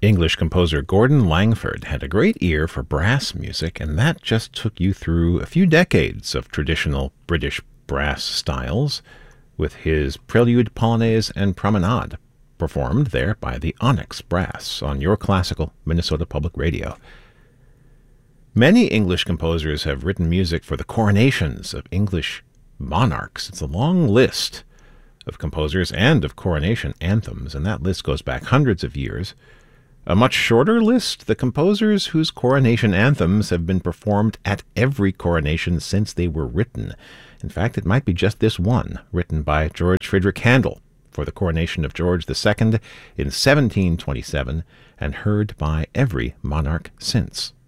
English composer Gordon Langford had a great ear for brass music, and that just took you through a few decades of traditional British brass styles with his Prelude, Polonaise, and Promenade, performed there by the Onyx Brass on your classical Minnesota Public Radio. Many English composers have written music for the coronations of English monarchs. It's a long list of composers and of coronation anthems, and that list goes back hundreds of years. A much shorter list, the composers whose coronation anthems have been performed at every coronation since they were written. In fact, it might be just this one, written by George Friedrich Handel for the coronation of George II in 1727 and heard by every monarch since.